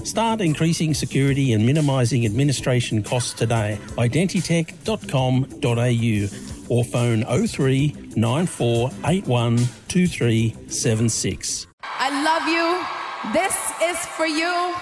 Start increasing security and minimising administration costs today. Identitech.com.au or phone 03 9481 2376. I love you. This is for you.